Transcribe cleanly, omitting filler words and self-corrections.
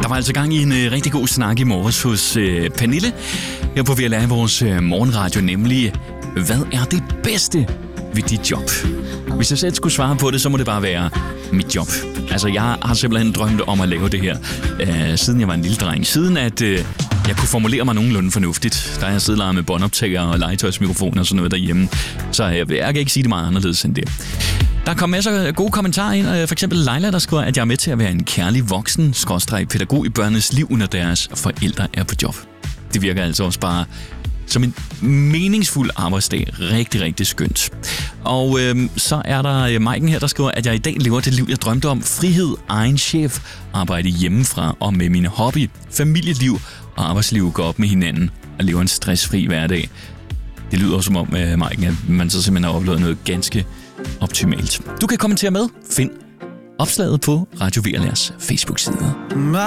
Der var altså gang i en rigtig god snak i morges hos Pernille. Her på VLR i vores morgenradio, nemlig, hvad er det bedste ved dit job? Hvis jeg selv skulle svare på det, så må det bare være mit job. Altså, jeg har simpelthen drømt om at lave det her, siden jeg var en lille dreng. Siden at jeg kunne formulere mig nogenlunde fornuftigt. Der er jeg siddet med båndoptager og legetøjsmikrofoner og sådan noget derhjemme. Så jeg kan ikke sige det meget anderledes end det. Der kom masser af gode kommentarer ind. For eksempel Leila, der skriver, at jeg er med til at være en kærlig voksen, /pædagog i børnenes liv, når deres forældre er på job. Det virker altså også bare som en meningsfuld arbejdsdag. Rigtig, rigtig skønt. Og så er der Maiken her, der skriver, at jeg i dag lever det liv, jeg drømte om. Frihed, egen chef, arbejde hjemmefra og med mine hobby, familieliv og arbejdsliv går op med hinanden og lever en stressfri hverdag. Det lyder som om, Maiken, at man så simpelthen har oplevet noget ganske optimalt. Du kan kommentere med. Find opslaget på Radio VLR's Facebook-side.